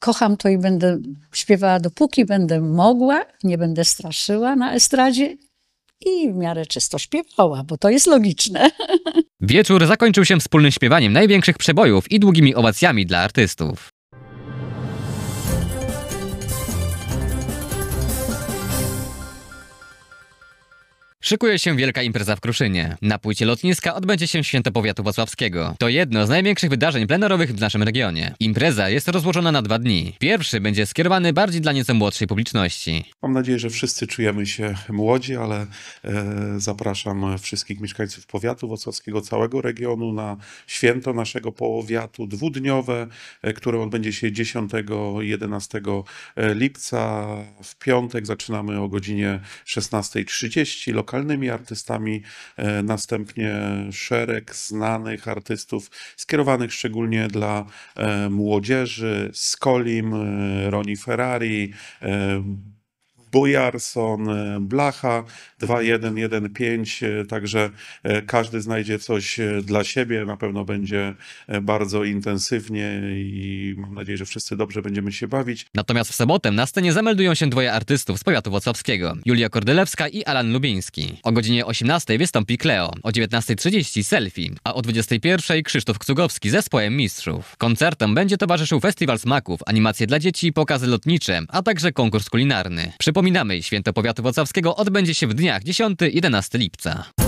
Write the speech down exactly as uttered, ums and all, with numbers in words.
kocham to i będę śpiewała dopóki będę mogła, nie będę straszyła na estradzie i w miarę czysto śpiewała, bo to jest logiczne. Wieczór zakończył się wspólnym śpiewaniem największych przebojów i długimi owacjami dla artystów. Szykuje się wielka impreza w Kruszynie. Na płycie lotniska odbędzie się Święto Powiatu Włocławskiego. To jedno z największych wydarzeń plenerowych w naszym regionie. Impreza jest rozłożona na dwa dni. Pierwszy będzie skierowany bardziej dla nieco młodszej publiczności. Mam nadzieję, że wszyscy czujemy się młodzi, ale e, zapraszam wszystkich mieszkańców powiatu włocławskiego, całego regionu na święto naszego powiatu dwudniowe, e, które odbędzie się dziesiątego i jedenastego lipca. W piątek zaczynamy o godzinie szesnastej trzydzieści. Lokalnymi artystami, e, następnie szereg znanych artystów skierowanych szczególnie dla e, młodzieży, Skolim, e, Roni Ferrari, e, Bojarson, Blacha, dwa jeden jeden pięć, także każdy znajdzie coś dla siebie, na pewno będzie bardzo intensywnie i mam nadzieję, że wszyscy dobrze będziemy się bawić. Natomiast w sobotę na scenie zameldują się dwoje artystów z powiatu włocławskiego, Julia Kordelewska i Alan Lubiński. O godzinie osiemnastej wystąpi Kleo, o dziewiętnastej trzydzieści Selfie, a o dwudziestej pierwszej Krzysztof Kcugowski z zespołem mistrzów. Koncertom będzie towarzyszył festiwal smaków, animacje dla dzieci, pokazy lotnicze, a także konkurs kulinarny. Przypominamy, Święto Powiatu Włocławskiego odbędzie się w dniach dziesiątego do jedenastego lipca.